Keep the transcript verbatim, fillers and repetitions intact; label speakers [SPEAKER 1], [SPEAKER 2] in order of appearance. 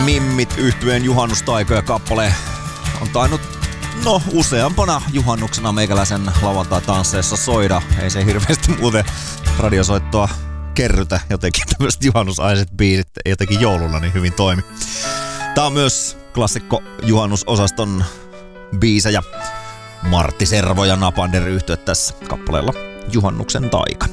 [SPEAKER 1] Mimmit yhtyeen juhannustaikoja kappale on tainnut no useampana juhannuksena meikäläisen lauantai-tansseissa soida. Ei se hirveästi muuten radiosoittoa kerrytä, jotenkin tämmöiset juhannusaiset biisit jotenkin joululla niin hyvin toimi. Tää on myös klassikko juhannusosaston biisejä. Martti Servo ja Napander yhtyöt tässä kappaleella Juhannuksen taika.